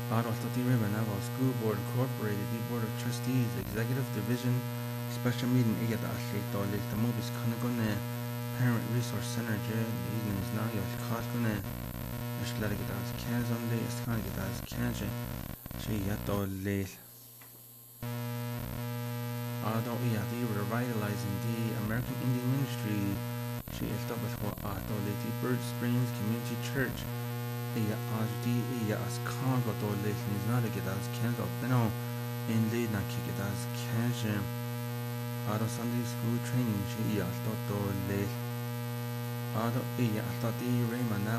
Arostati Naval School Board Incorporated, the Board of Trustees, Executive Division, Special Meeting Igata Ashley Dolly, the Mobis Kanagone, Parent Resource Center, J, the evening is now your Katkone, Ashlegadas Kans on the Skanagas Kanje, she Yatole. Although revitalizing the American Indian ministry, she is double for the Bird Springs Community Church. As Congo is not a get as Kansas Beno in lead na kick it as Kansas. Out of Sunday school training, she thought to late. Out of Raymond